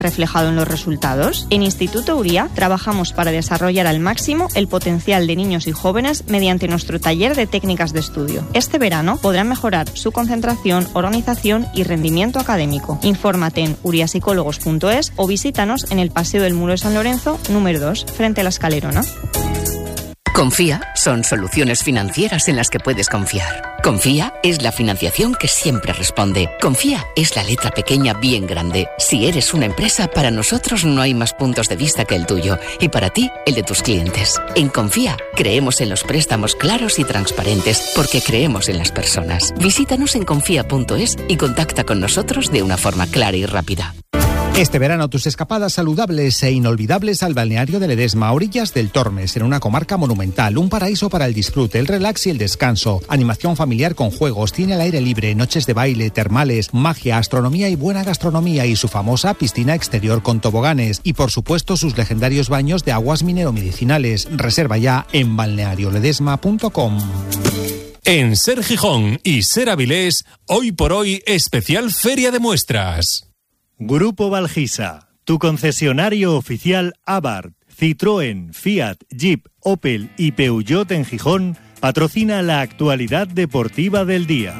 reflejado en los resultados? En Instituto Uría trabajamos para desarrollar al máximo el potencial de niños y jóvenes mediante nuestro taller de técnicas de estudio. Este verano podrán mejorar su concentración, organización y rendimiento académico. Infórmate en uriapsicólogos.es o visítanos en el Paseo del Muro de San Lorenzo, número 2, frente a la Escalerona. Confía son soluciones financieras en las que puedes confiar. Confía es la financiación que siempre responde. Confía es la letra pequeña bien grande. Si eres una empresa, para nosotros no hay más puntos de vista que el tuyo y para ti, el de tus clientes. En Confía creemos en los préstamos claros y transparentes porque creemos en las personas. Visítanos en confía.es y contacta con nosotros de una forma clara y rápida. Este verano tus escapadas saludables e inolvidables al balneario de Ledesma, a orillas del Tormes, en una comarca monumental, un paraíso para el disfrute, el relax y el descanso, animación familiar con juegos, cine al aire libre, noches de baile, termales, magia, astronomía y buena gastronomía y su famosa piscina exterior con toboganes y por supuesto sus legendarios baños de aguas mineromedicinales. Reserva ya en balnearioledesma.com. En Ser Gijón y Ser Avilés, hoy por hoy especial Feria de Muestras. Grupo Valgisa, tu concesionario oficial Abarth, Citroën, Fiat, Jeep, Opel y Peugeot en Gijón, patrocina la actualidad deportiva del día.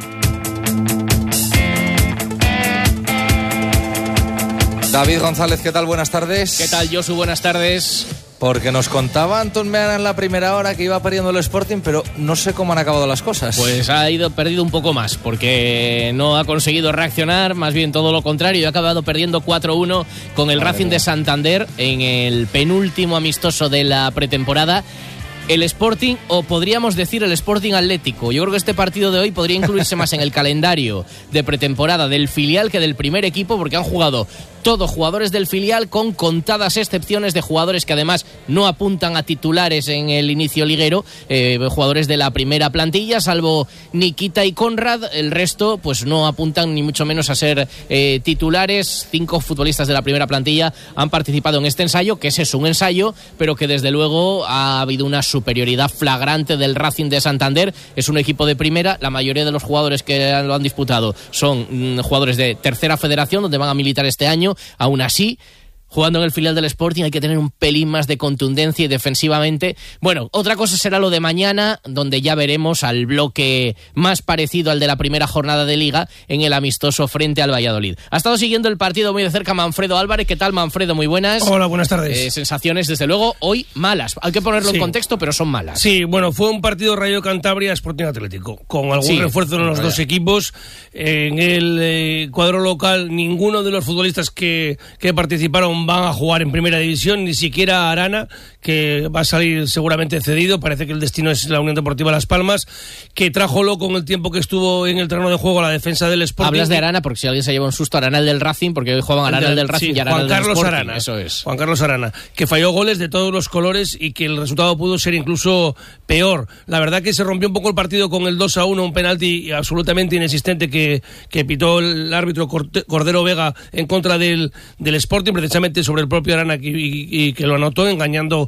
David González, ¿qué tal? Buenas tardes. ¿Qué tal, Josu? Buenas tardes. Porque nos contaba Antón Meana en la primera hora que iba perdiendo el Sporting, pero no sé cómo han acabado las cosas. Pues ha perdido un poco más, porque no ha conseguido reaccionar, más bien todo lo contrario, y ha acabado perdiendo 4-1 con el Racing de Santander en el penúltimo amistoso de la pretemporada. El Sporting, o podríamos decir el Sporting Atlético. Yo creo que este partido de hoy podría incluirse más en el calendario de pretemporada del filial que del primer equipo, porque han jugado todos jugadores del filial, con contadas excepciones de jugadores que además no apuntan a titulares en el inicio liguero, jugadores de la primera plantilla, salvo Nikita y Conrad. El resto pues no apuntan ni mucho menos a ser titulares. 5 futbolistas de la primera plantilla han participado en este ensayo, que ese es un ensayo, pero que desde luego ha habido una superioridad flagrante del Racing de Santander. Es un equipo de primera, la mayoría de los jugadores que lo han disputado son jugadores de tercera federación, donde van a militar este año. Aún así, jugando en el filial del Sporting hay que tener un pelín más de contundencia y defensivamente. Bueno, otra cosa será lo de mañana, donde ya veremos al bloque más parecido al de la primera jornada de Liga en el amistoso frente al Valladolid. Ha estado siguiendo el partido muy de cerca Manfredo Álvarez. ¿Qué tal, Manfredo? Muy buenas. Hola, buenas tardes. Sensaciones, desde luego, hoy malas. Hay que ponerlo en contexto, pero son malas. Sí, bueno, fue un partido Rayo Cantabria Sporting Atlético, con algún refuerzo en los dos equipos. En el cuadro local, ninguno de los futbolistas que participaron van a jugar en primera división, ni siquiera Arana, que va a salir seguramente cedido. Parece que el destino es la Unión Deportiva Las Palmas, que trajo loco en el tiempo que estuvo en el terreno de juego a la defensa del Sporting. Hablas de Arana porque si alguien se lleva un susto, Arana el del Racing, porque hoy juegan Arana el del Racing y Arana Juan el del Carlos Sporting. Arana, eso es. Juan Carlos Arana, que falló goles de todos los colores y que el resultado pudo ser incluso peor. La verdad que se rompió un poco el partido con el 2-1, un penalti absolutamente inexistente que pitó el árbitro Cordero Vega en contra del Sporting, precisamente sobre el propio Arana, y que lo anotó engañando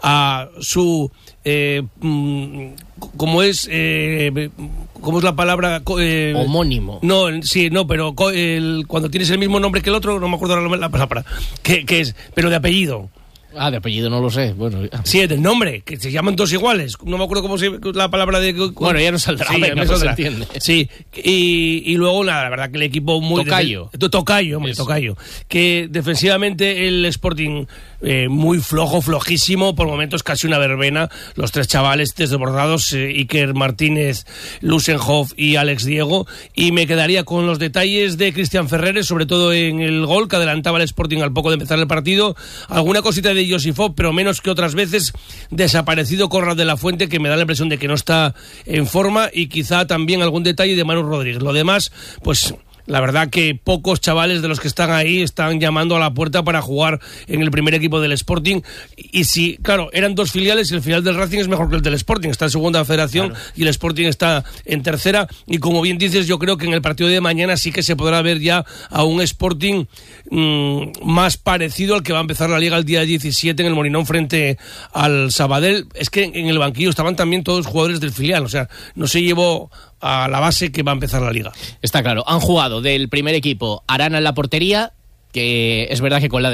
a su ¿cómo es la palabra? Homónimo. No, sí, no, pero cuando tienes el mismo nombre que el otro, no me acuerdo la palabra, que es, pero de apellido. Ah, de apellido no lo sé. Bueno, sí, del nombre, que se llaman dos iguales. No me acuerdo cómo se la palabra de... Bueno, ya no saldrá. Sí, venga, no se entiende. Sí, y luego la verdad que el equipo muy... Tocayo. Tocayo. Que defensivamente el Sporting muy flojísimo, por momentos casi una verbena. Los 3 chavales desbordados, Iker Martínez, Lusenhoff y Alex Diego. Y me quedaría con los detalles de Cristian Ferreres, sobre todo en el gol que adelantaba el Sporting al poco de empezar el partido. Alguna cosita de Josifov, pero menos que otras veces. Desaparecido Conrad de la Fuente, que me da la impresión de que no está en forma, y quizá también algún detalle de Manu Rodríguez. Lo demás, pues la verdad que pocos chavales de los que están ahí están llamando a la puerta para jugar en el primer equipo del Sporting. Y si, claro, eran 2 filiales, y el filial del Racing es mejor que el del Sporting, está en segunda federación, claro, y el Sporting está en tercera. Y como bien dices, yo creo que en el partido de mañana sí que se podrá ver ya a un Sporting más parecido al que va a empezar la Liga el día 17 en el Molinón frente al Sabadell. Es que en el banquillo estaban también todos jugadores del filial, o sea, no se llevó a la base que va a empezar la Liga. Está claro, han jugado del primer equipo Arana en la portería, que es verdad que con la